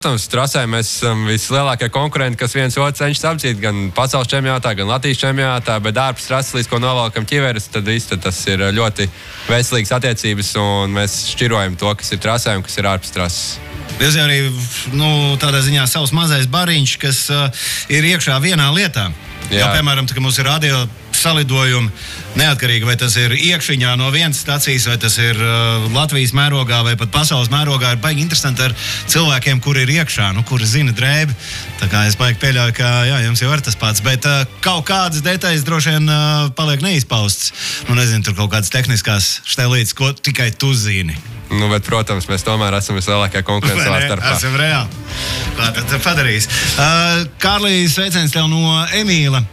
Protams, trasē mēs esam vislielākie konkurenti, kas viens otru cenšas apdzīt gan pasaules čempionātā, gan Latvijas čempionātā, bet ārpus trases, līdz ko novalkam ķiveres, tad tas ir ļoti veselīgas attiecības, un mēs šķirojam to, kas ir trasē un kas ir ārpus trases. Jūs jau arī, tādā ziņā savs mazais bariņš, kas ir iekšā vienā lietā. Jā, piemēram, tā, ka mums ir radio salidojumi, neatkarīgi, vai tas ir iekšiņā no vienas stacijas, vai tas ir Latvijas mērogā, vai pat pasaules mērogā, ir baigi interesanti ar cilvēkiem, kuri ir iekšā, kuri zina drēbi. Tā kā es baigi pieļauju, ka jā, jums jau ir tas pats, bet kaut kādas detaļas droši vien paliek neizpaustas. Nezinu, tur kaut kādas tehniskās štelītes, ko tikai tu zini. Bet, protams, mēs tomēr esam vislielākie konkurenti savā starpā. Esam reāli. Kā tad padarīs? Kārlī, sveiciens tev no Emīla.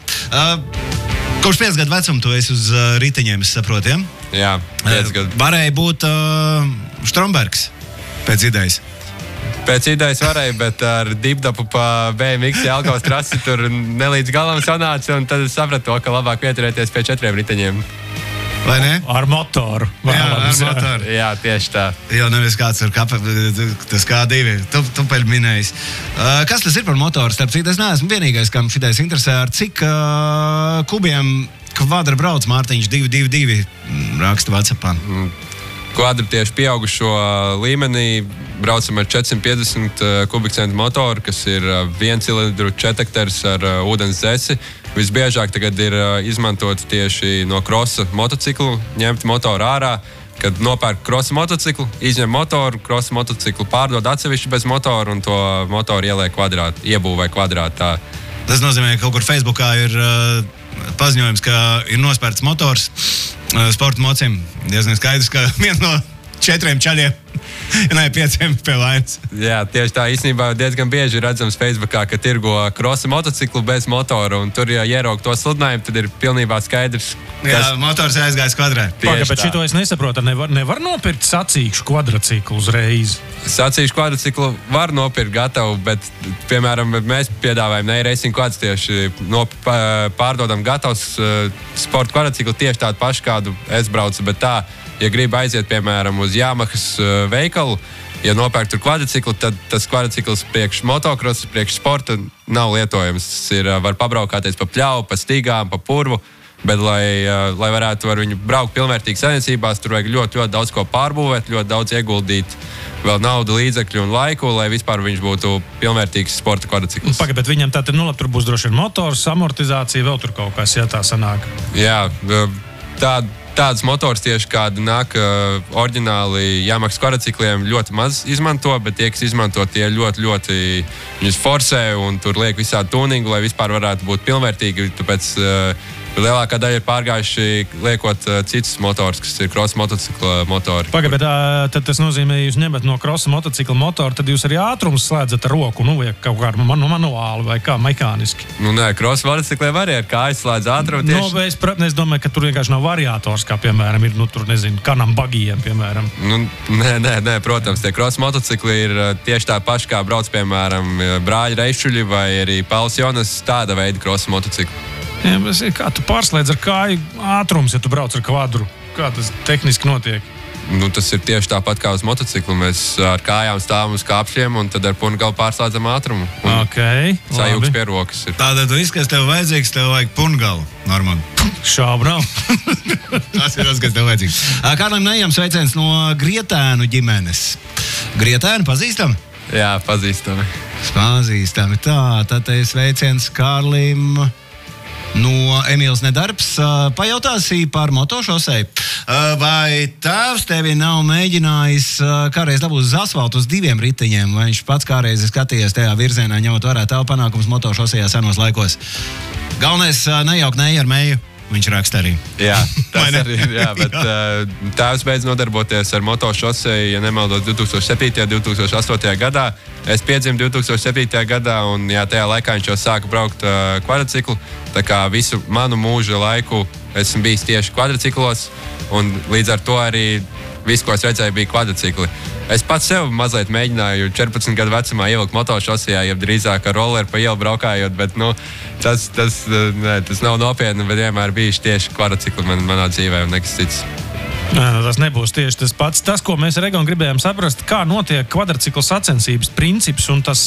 Kopš 5 gadu vecuma tu esi uz riteņiem, es saprotu, ja? Jā, 5 gadu. Varēja būt Strombergs pēc idejas. Pēc idejas varēja, bet ar dipdapu pa BMX Jelgavas trasi tur nelīdz galam sanāca, un tad es sapratu to, ka labāk pieturēties pie 4 riteņiem. Vai ne? Ar motoru. Jā, ar motoru. Jā, tieši tā. Jo nevis kāds ir tas K2, tu peļ minējis. Kas tas ir par motoru? Starp citu, es neesmu vienīgais, kam šitais interesē, ar cik kubiem kvadra brauc Mārtiņš 222 raksta WhatsAppā. Kvadra tieši pieaugušo līmenī braucam ar 450 kubikcentu motoru, kas ir 1 cilindru četekters ar ūdens dzesi. Visbiežāk tagad ir izmantot tieši no krosa motociklu, ņemt motoru ārā, kad nopērk krosa motociklu, izņem motoru, krosa motociklu pārdod atsevišķi bez motoru un to motoru ieliek kvadrātā, iebūvē kvadrātā. Tas nozīmē, ka kaut kur Facebookā ir paziņojums, ka ir nospērts motors sporta mocim. Diezgan skaidrs, ka viens no 4 čaļiem, 5 pie vainas. Jā, tieši tā īstenībā diezgan bieži redzams Facebookā, ka tirgo krosa motociklu bez motoru, un tur, ja ieraug to sludinājumu, tad ir pilnībā skaidrs. Jā, motors aizgājis kvadrē. Bet šito es nesaprotu, nevar nopirkt sacīkšu kvadrciklu uzreiz. Sacīkšu kvadrciklu var nopirkt gatavu, bet, piemēram, mēs piedāvājam Racing Quads tieši pārdodam gatavs sporta kvadrciklu tieši tādu pašu, kādu es braucu, bet tā, ja grib aiziet, piemēram, uz Yamahas veikalu, ja nopērk tur kvadriciklu, tad tas kvadricikls priekš motokrosa, priekš sporta nav lietojams. Var pabraukāties pa pļauju, pa stīgām, pa purvu, bet, lai varētu ar viņu braukt pilnvērtīgi saimniecībās, tur vajag ļoti, ļoti daudz ko pārbūvēt, ļoti daudz ieguldīt vēl naudu, līdzekļu un laiku, lai vispār viņš būtu pilnvērtīgs sporta kvadricikls. Bet viņam tātad, tur būs droši vien motors, amortizācija, vēl tur kaut kas, ja tā sanāk. Jā, tāds motors tieši kāda nāk oriģināli Yamahas kvadricikliem ļoti maz izmanto, bet tie, kas izmanto, tie ļoti, ļoti viņus forsē un tur liek visādi tuningu, lai vispār varētu būt pilnvērtīgi, tāpēc lielākā daļa ir pārgājuši liekot citus motors, kas ir krosa motocikla motori. Bet tad tas nozīmē, jūs ņemat no krosa motocikla motoru, tad jūs arī ātrumus slēdzat ar roku, vai kaut kā manuāli, vai kā mekāniski? Nē, krosa motocikliem arī ar kājas slēdz ātrumu tieši. Es domāju, ka tur vienkārši nav variators, kā piemēram ir, kanam bagijiem, piemēram. Nē, protams, tie krosa motocikli ir tieši tā paši, kā brauc, piemēram, brāļi Reišuļi vai arī Pauls Jonas, tāda veida krosa motocikli. Jā, kā tu pārslēdz ar kāju ātrums, ja tu brauc ar kvadru? Kā tas tehniski notiek? Tas ir tieši tāpat kā uz motociklu. Mēs ar kājām stāvam uz kāpšiem un tad ar pungalu pārslēdzam ātrumu. Sajūgs pie rokas ir. Tātad viss, kas tev vajadzīgs, tev vajag pungalu, Norman. Šābrā. Tas ir tas, kas tev vajadzīgs. Kārlim Nejam sveiciens no Grietēnu ģimenes. Grietēnu pazīstam? Jā, pazīstami. Pazīstami. Tad sveiciens Kārlim no Emīls Nedarbs. Pajautāsi par motošosei. Vai tēvs tevi nav mēģinājis kādreiz dabūt uz asfaltu uz 2 riteņiem? Vai viņš pats kādreiz skatījies tajā virzienā, ņemot vērā tavu panākumus motošosejā senos laikos? Galvenais nejaukt neja ar mēju. Viņš raksta arī. Jā, tas arī ir. Jā, bet tēvs beidz nodarboties ar motošoseju, ja nemaldos, 2007. un 2008. gadā. Es piedzimu 2007. gadā, un tajā laikā viņš jau sāka braukt kvadriciklu. Tā kā visu manu mūža laiku esmu bijis tieši kvadriciklos, un līdz ar to arī viss, ko es redzēju, bija kvadricikli. Es pats sev mazliet mēģināju 14 gadu vecumā ievilkt motošosejā, jeb drīzāk ar rolleri pa ielu braukājot, bet tas nav nopietni, bet vienmēr bijuši tieši kvadricikli manā dzīvē un nekas cits. Tas nebūs tieši tas pats. Tas, ko mēs ar Egonu gribējām saprast, kā notiek kvadrciklu sacensības princips un tas